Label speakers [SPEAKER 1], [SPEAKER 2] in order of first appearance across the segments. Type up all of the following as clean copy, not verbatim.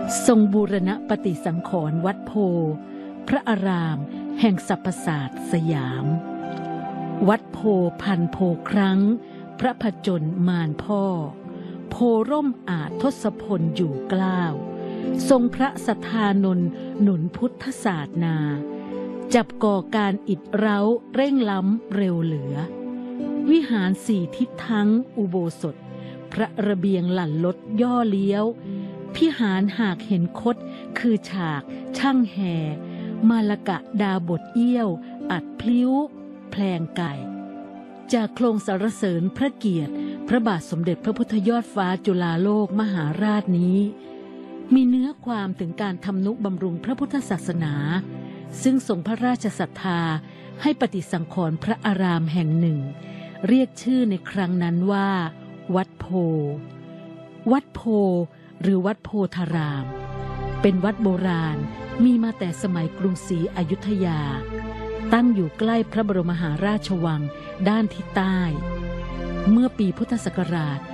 [SPEAKER 1] ทรงบูรณปฏิสังขรณ์วัดโพพระอารามแห่งสรรพศาสตร์สยามวัดโพพันโพครั้งพระผจญมารพ่อโพร่มอาจทศพลอยู่เกล้าทรงพระสัทธานนท์หนุนพุทธศาสนาจับก่อการอิดเร้าเร่งล้ำเร็วเหลือวิหารสี่ทิศทั้งอุโบสถพระระเบียงหลั่นลดย่อเลี้ยวพิหารหากเห็นคดคือฉากช่างแห่มาลกะดาบทเอี้ยวอัดพลิ้วแพลงไก่จากโครงสรรเสริญพระเกียรติพระบาทสมเด็จพระพุทธยอดฟ้าจุฬาโลกมหาราชนี้มีเนื้อความถึงการทำนุบำรุงพระพุทธศาสนาซึ่งทรงพระราชศรัทธาให้ปฏิสังขรณ์พระอารามแห่งหนึ่งเรียกชื่อในครั้งนั้นว่าวัดโพวัดโพหรือวัดโพธารามเป็นวัดโบราณมีมาแต่สมัยกรุงศรีอยุธยาตั้งอยู่ใกล้พระบรมมหาราชวังด้านทิศใต้เมื่อปีพุทธศักราช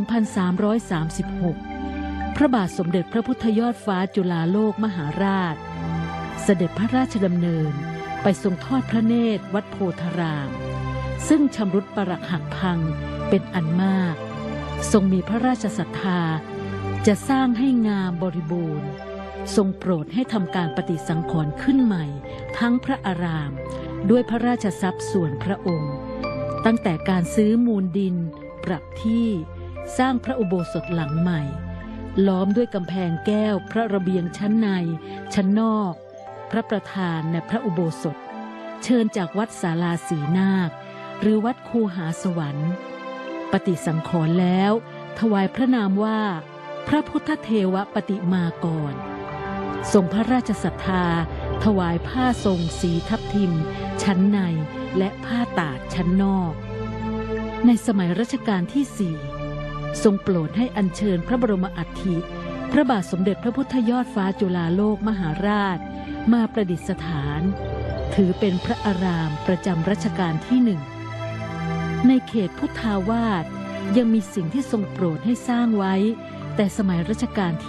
[SPEAKER 1] 2336 พระบาทสมเด็จพระพุทธยอดฟ้าจุฬาโลกมหาราชเสด็จพระราชดำเนินไปทรงทอดพระเนตรวัดโพธารามซึ่งชำรุดปรักหักพังเป็นอันมากทรงมีพระราชศรัทธาจะสร้างให้งามบริบูรณ์ทรงโปรดให้ทำการปฏิสังขรณ์ขึ้นใหม่ทั้งพระอารามด้วยพระราชทรัพย์ส่วนพระองค์ตั้งแต่การซื้อมูลดินปรับที่สร้างพระอุโบสถหลังใหม่ล้อมด้วยกำแพงแก้วพระระเบียงชั้นในชั้นนอกพระประธานในพระอุโบสถเชิญจากวัดศาลาสีนาคหรือวัดคูหาสวรรค์ปฏิสังขรณ์แล้วถวายพระนามว่าพระพุทธเทวปฏิมากรทรงพระราชศรัทธาถวายผ้าทรงสีทับทิมชั้นในและผ้าตาดชั้นนอกในสมัยรัชกาลที่ 4ทรงโปรดให้อัญเชิญพระบรมอัฐิพระบาทสมเด็จพระพุทธยอดฟ้าจุฬาโลกมหาราชมาประดิษฐานถือเป็นพระอารามประจำรัชกาลที่ 1ในเขตพุทธาวาสยังมีสิ่งที่ทรงโปรดให้สร้างไว้แต่สมัยรัชกาลที่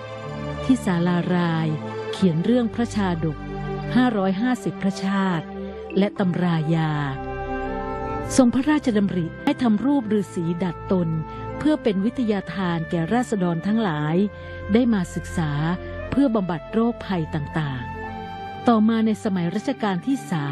[SPEAKER 1] 1ที่ศาลารายเขียนเรื่องพระชาดก550พระชาติและตำรายาทรงพระราชดำริให้ทำรูปฤาษีดัดตนเพื่อเป็นวิทยาทานแก่ราษฎรทั้งหลายได้มาศึกษาเพื่อบำบัดโรคภัยต่างๆต่อมาในสมัยรัชกาลที่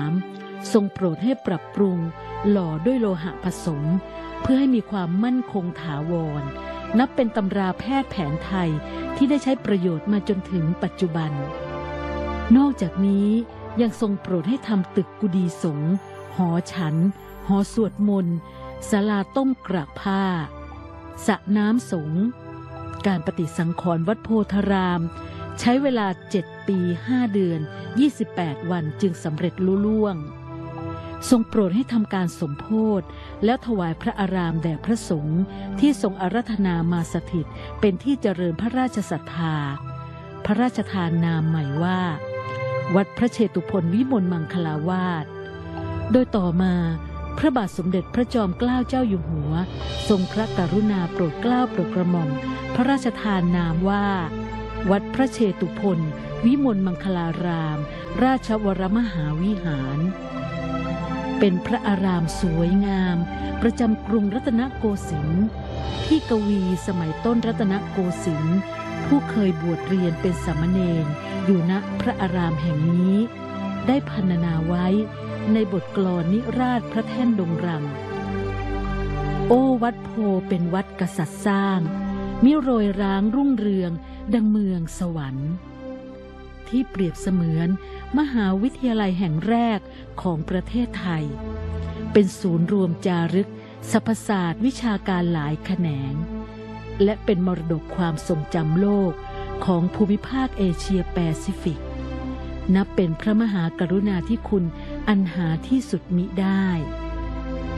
[SPEAKER 1] 3ทรงโปรดให้ปรับปรุงหล่อด้วยโลหะผสมเพื่อให้มีความมั่นคงถาวรนับเป็นตำราแพทย์แผนไทยที่ได้ใช้ประโยชน์มาจนถึงปัจจุบันนอกจากนี้ยังทรงโปรดให้ทำตึกกุฏิสงฆ์หอฉันหอสวดมนต์ศาลาต้มกระผ้าสระน้ำสงฆ์การปฏิสังขรณ์วัดโพธารามใช้เวลา7 ปี 5 เดือน28 วันจึงสำเร็จลุล่วงทรงโปรดให้ทำการสมโภชแล้วถวายพระอารามแด่พระสงฆ์ที่ทรงอาราธนามาสถิตเป็นที่เจริญพระราชศรัทธาพระราชทานนามใหม่ว่าวัดพระเชตุพนวิมลมังคลาวาสโดยต่อมาพระบาทสมเด็จพระจอมเกล้าเจ้าอยู่หัวทรงพระกรุณาโปรดเกล้าโปรดกระหม่อมพระราชทานนามว่าวัดพระเชตุพนวิมลมังคลารามราชวรมหาวิหารเป็นพระอารามสวยงามประจำกรุงรัตนโกสินทร์ที่กวีสมัยต้นรัตนโกสินทร์ผู้เคยบวชเรียนเป็นสามเณรอยู่ณพระอารามแห่งนี้ได้พรรณนาไว้ในบทกลอนนิราศพระแท่นดงรังโอ้วัดโพเป็นวัดกษัตริย์สร้างมิโรยร้างรุ่งเรืองดังเมืองสวรรค์ที่เปรียบเสมือนมหาวิทยาลัยแห่งแรกของประเทศไทยเป็นศูนย์รวมจารึกสรรพศาสตร์วิชาการหลายแขนงและเป็นมรดกความทรงจำโลกของภูมิภาคเอเชียแปซิฟิกนับเป็นพระมหากรุณาธิคุณอันหาที่สุดมิได้